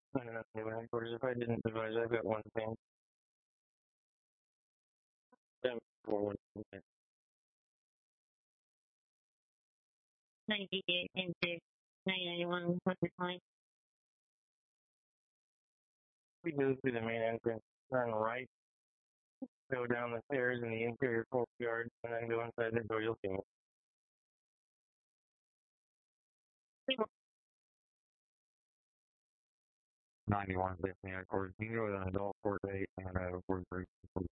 I don't know, headquarters. If I didn't advise, I've got one thing. 741. 98 into 991. What's the time? We go through the main entrance, turn right, go down the stairs in the interior courtyard, and then go inside the door. You'll see me. 91 Tiffany headquarters. You can go to an adult court date and a word break.